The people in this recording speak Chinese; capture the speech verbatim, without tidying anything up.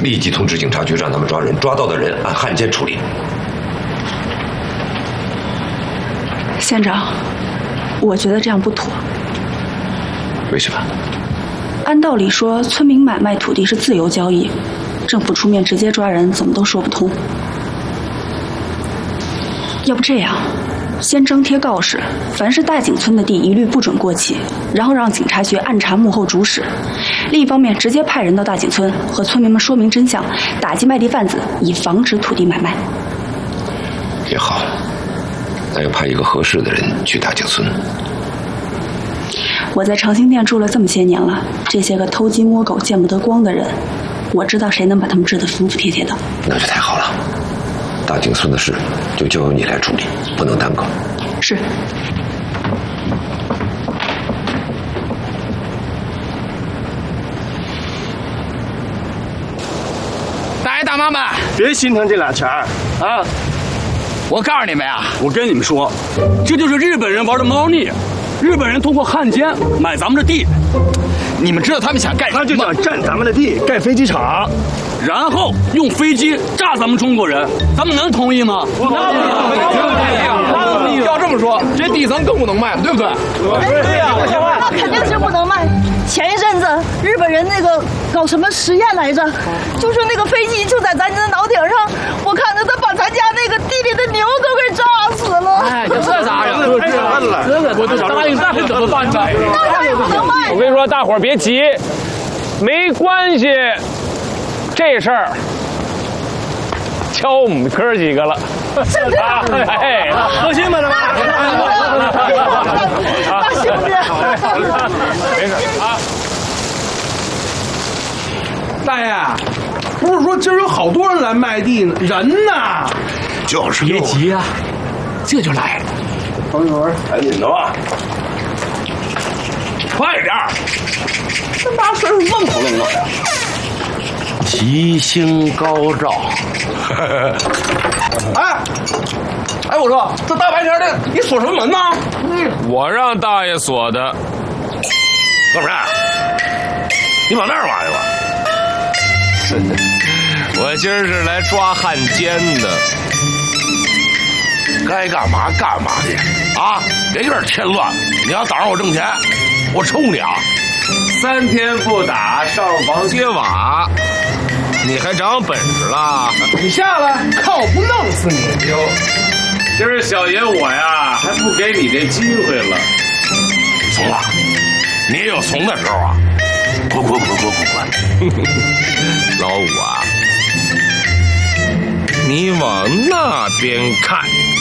立即通知警察局，让他们抓人，抓到的人按汉奸处理。 县长，我觉得这样不妥。 为什么？ 按道理说，村民买卖土地是自由交易，政府出面直接抓人，怎么都说不通。要不这样，先张贴告示，凡是大井村的地一律不准过期，然后让警察局暗查幕后主使。另一方面，直接派人到大井村和村民们说明真相，打击卖地贩子，以防止土地买卖。 也好，那要派一个合适的人去大井村。 我在长兴店住了这么些年了，这些个偷鸡摸狗、见不得光的人，我知道谁能把他们治得服服帖帖的。 那就太好了。大井村的事就交由你来处理，不能耽搁。 是。 大爷大妈们， 别心疼这俩钱儿啊！ 我告诉你们呀， 我跟你们说，这就是日本人玩的猫腻。日本人通过汉奸买咱们的地， 你们知道他们想干什么吗？ 他就想占咱们的地，盖飞机场，然后用飞机炸咱们中国人，咱们能同意吗？ 不同意。要这么说，这地咱更不能卖了，对不对？ 对呀，那肯定是不能卖。前一阵子日本人那个搞什么实验来着？就说那个飞机就在咱的脑顶上，我看着他把咱家那个地里的牛都给炸死了。 哎，这咋样？ 太惨了！ 这个我就答应这怎么办呢？ 那也不能卖。 我跟你说，大伙儿别急，没关系，这事儿敲我们哥几个了。 是不是？ 哎， 放心吧，大大兄弟， 没事啊。 大爷，不是说今儿有好多人来卖地呢，人呢？ 就是别急呀，这就来了。 等一会儿， 赶紧的吧， 快点儿！这大事愣不愣的呀？ 吉星高照。 哎，哎，我说这大白天的，你锁什么门呢？ 我让大爷锁的。 干啥？你往那儿挖去吧。 我今儿是来抓汉奸的。 该干嘛干嘛去啊！别跟这添乱！你要挡着我挣钱，我抽你啊！ 三天不打，上房揭瓦。你还长本事了？ 你下来，看我不弄死你！ 哟，今儿小爷我呀，还不给你这机会了。 怂了，你也有怂的时候啊！滚滚滚滚滚滚！ 老五啊，你往那边看。